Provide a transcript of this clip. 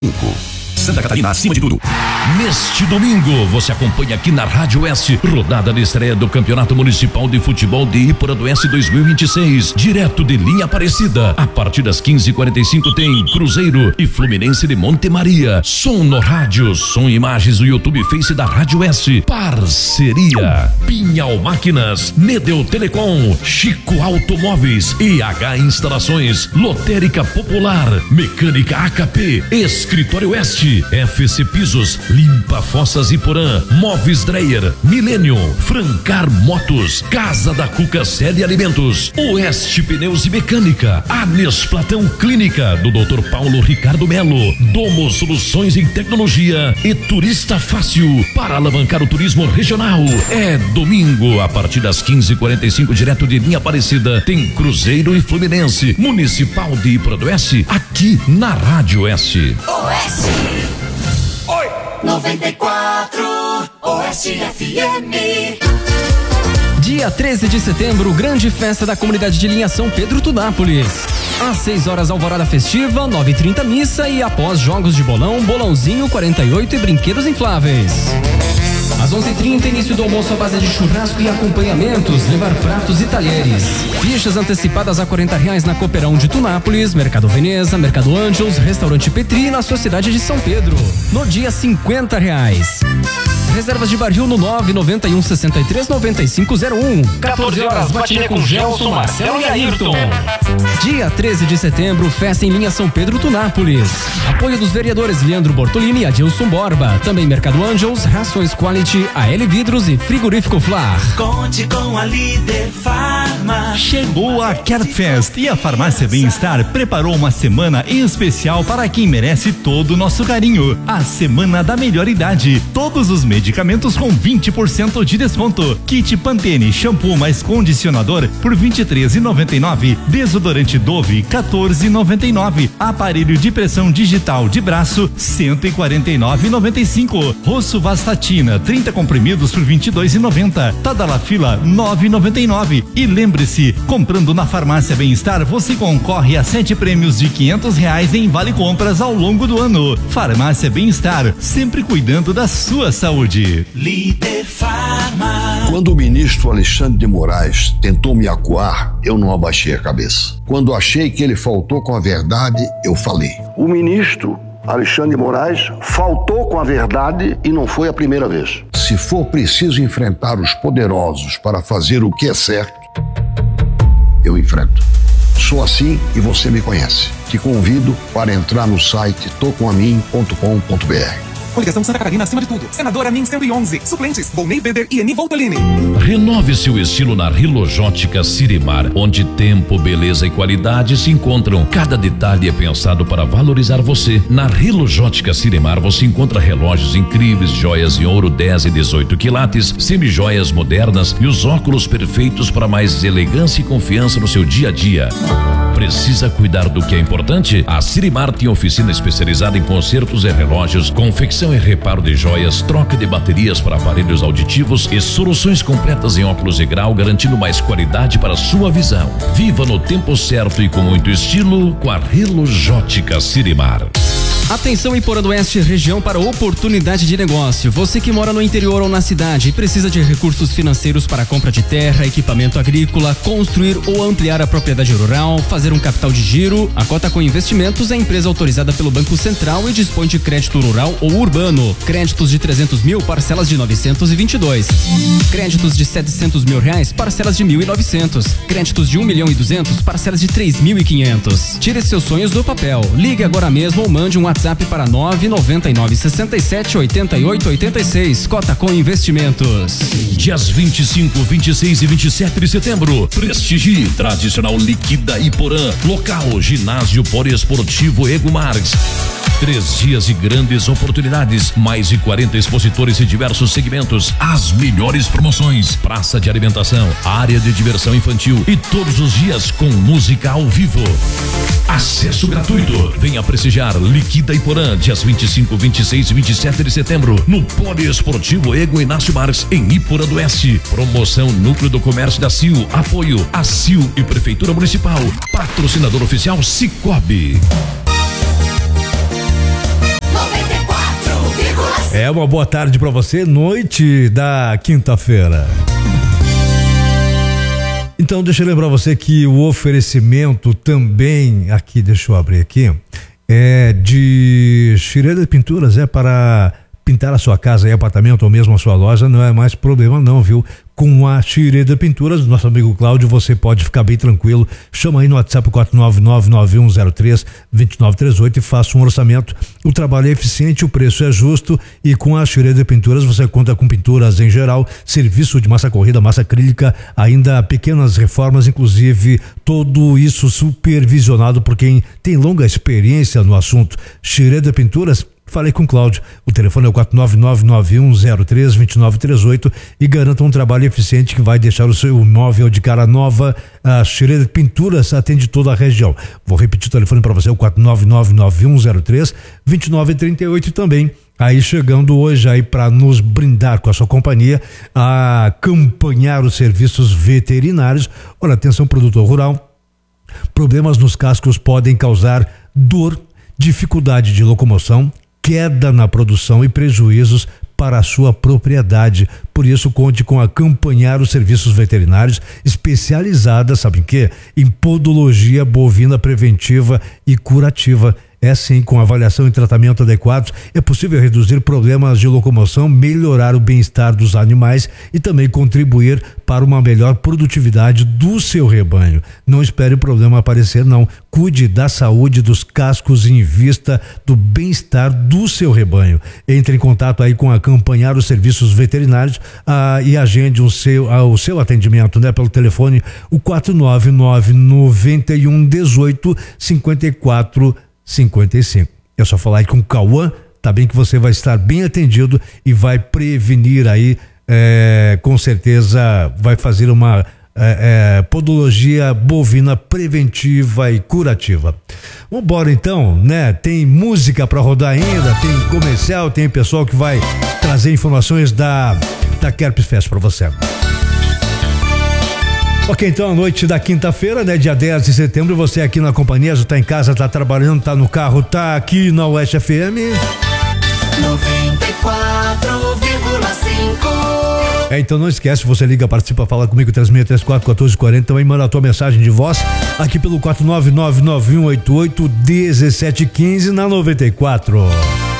Santa Catarina acima de tudo. Neste domingo, você acompanha aqui na Rádio Oeste, rodada de estreia do Campeonato Municipal de Futebol de Iporanduense 2026, direto de Linha Aparecida. A partir das 15h45 tem Cruzeiro e Fluminense de Monte Maria. Som no rádio, som e imagens no YouTube Face da Rádio Oeste. Parceria Pinhal Máquinas, Nedel Telecom, Chico Automóveis, EH Instalações, Lotérica Popular, Mecânica AKP, Escritório Oeste, FC Pisos, Limpa Fossas Iporã, Móveis Dreyer, Millennium, Francar Motos, Casa da Cuca Sede Alimentos, Oeste Pneus e Mecânica, Anes Platão Clínica, do Dr. Paulo Ricardo Melo, Domo Soluções em Tecnologia e Turista Fácil, para alavancar o turismo regional. É domingo, a partir das 15h45, direto de Linha Aparecida, tem Cruzeiro e Fluminense, Municipal de Iporanduense, aqui na Rádio Oeste. Oeste. Oi. 94 Oeste FM. Dia 13 de setembro, grande festa da comunidade de Linha São Pedro Tunápolis. Às 6 horas, alvorada festiva, 9h30 missa e após jogos de bolão, bolãozinho 48 e brinquedos infláveis. Às 11h30, início do almoço à base de churrasco e acompanhamentos, levar pratos e talheres. Fichas antecipadas a R$40 na Cooperão de Tunápolis, Mercado Veneza, Mercado Angels, Restaurante Petri na Sociedade de São Pedro. No dia, R$50. Reservas de barril no 991639501. 14 horas, matinê com Gelson, Marcelo e Ayrton. Dia 13 de setembro, festa em Linha São Pedro Tunápolis. Apoio dos vereadores Leandro Bortolini e Adilson Borba. Também Mercado Angels, Rações Quality, AL Vidros e Frigorífico Flar. Conte com a Líder Farma. Chegou a CareFest e a Farmácia Bem-Estar preparou uma semana especial para quem merece todo o nosso carinho. A Semana da Melhor Idade. Todos os medicamentos com 20% de desconto. Kit Pantene, shampoo mais condicionador por R$23,99. Desodorante Dove, R$14,99. Aparelho de pressão digital de braço, R$149,95. Rosso Vastatina, 30 comprimidos por R$22,90. Tadalafila, R$9,99. E lembre-se, comprando na Farmácia Bem-Estar, você concorre a 7 prêmios de R$500 em vale compras ao longo do ano. Farmácia Bem-Estar, sempre cuidando da sua saúde. Líder Farma. Quando o ministro Alexandre de Moraes tentou me acuar, eu não abaixei a cabeça. Quando achei que ele faltou com a verdade, eu falei. O ministro Alexandre de Moraes faltou com a verdade e não foi a primeira vez. Se for preciso enfrentar os poderosos para fazer o que é certo, eu enfrento. Sou assim e você me conhece. Te convido para entrar no site tocomamin.com.br. Coligação Santa Catarina acima de tudo. Senadora NIM 111. Suplentes: Volney Beder e Eni Voltolini. Renove seu estilo na Rilojótica Sirimar, onde tempo, beleza e qualidade se encontram. Cada detalhe é pensado para valorizar você. Na Rilojótica Sirimar você encontra relógios incríveis, joias em ouro 10 e 18 quilates, semijoias modernas e os óculos perfeitos para mais elegância e confiança no seu dia a dia. Precisa cuidar do que é importante? A Sirimar tem oficina especializada em consertos e relógios, confecção e reparo de joias, troca de baterias para aparelhos auditivos e soluções completas em óculos de grau, garantindo mais qualidade para a sua visão. Viva no tempo certo e com muito estilo com a Rilojótica Sirimar. Atenção Iporanduense, região para oportunidade de negócio. Você que mora no interior ou na cidade e precisa de recursos financeiros para compra de terra, equipamento agrícola, construir ou ampliar a propriedade rural, fazer um capital de giro, a Cotacom Investimentos é empresa autorizada pelo Banco Central e dispõe de crédito rural ou urbano. Créditos de 300 mil, parcelas de 922. Créditos de 700 mil reais, parcelas de 1.900. Créditos de 1.200.000, parcelas de 3.500. Tire seus sonhos do papel. Ligue agora mesmo ou mande um WhatsApp para 999678886. Cotacom Investimentos. Dias 25, 26 e 27 de setembro. Prestigie tradicional Liquida Iporã. Local Ginásio Poliesportivo Ego Marques. 3 dias de grandes oportunidades, mais de 40 expositores de diversos segmentos, as melhores promoções, praça de alimentação, área de diversão infantil e todos os dias com música ao vivo. Acesso gratuito. Venha prestigiar Liquida Iporã, dias 25, 26 e 27 de setembro, no Poliesportivo Ego Inácio Marques, em Iporanduense. Promoção Núcleo do Comércio da CIL. Apoio a CIL e Prefeitura Municipal. Patrocinador oficial Cicobi. Uma boa tarde para você, noite da quinta-feira. Então, deixa eu lembrar você que o oferecimento também, aqui, deixa eu abrir aqui, é de Schroeder Pinturas, para pintar a sua casa e apartamento ou mesmo a sua loja, não é mais problema não, viu? Com a Schroeder Pinturas, nosso amigo Cláudio, você pode ficar bem tranquilo. Chama aí no WhatsApp 499-9103-2938 e faça um orçamento. O trabalho é eficiente, o preço é justo e com a Schroeder Pinturas você conta com pinturas em geral, serviço de massa corrida, massa acrílica, ainda pequenas reformas, inclusive tudo isso supervisionado por quem tem longa experiência no assunto. Schroeder Pinturas, falei com o Cláudio, o telefone é o 499-9103-2938 e garanta um trabalho eficiente que vai deixar o seu imóvel de cara nova. A Schroeder Pinturas atende toda a região. Vou repetir o telefone para você, o 499-9103-2938 e também aí chegando hoje aí para nos brindar com a sua companhia, a acompanhar os serviços veterinários. Olha, atenção, produtor rural, problemas nos cascos podem causar dor, dificuldade de locomoção, queda na produção e prejuízos para a sua propriedade. Por isso, conte com acompanhar os serviços veterinários especializadas, sabe em quê? Em podologia bovina preventiva e curativa. É sim, com avaliação e tratamento adequados, é possível reduzir problemas de locomoção, melhorar o bem-estar dos animais e também contribuir para uma melhor produtividade do seu rebanho. Não espere o problema aparecer, não. Cuide da saúde dos cascos em vista do bem-estar do seu rebanho. Entre em contato aí com acompanhar os serviços veterinários e agende o seu atendimento, pelo telefone, o 499-9118-5455. É só falar aí com o Cauã, tá bem, que você vai estar bem atendido e vai prevenir aí, com certeza vai fazer uma podologia bovina preventiva e curativa. Vambora então, tem música para rodar ainda, tem comercial, tem pessoal que vai trazer informações da Kerpes Fest para você. Ok, então a noite da quinta-feira, dia 10 de setembro, você aqui na companhia, já tá em casa, tá trabalhando, tá no carro, tá aqui na Oeste FM 94,5. Então não esquece, você liga, participa, fala comigo, 3634-1440, também manda a tua mensagem de voz aqui pelo 499-9188-1715 na 94.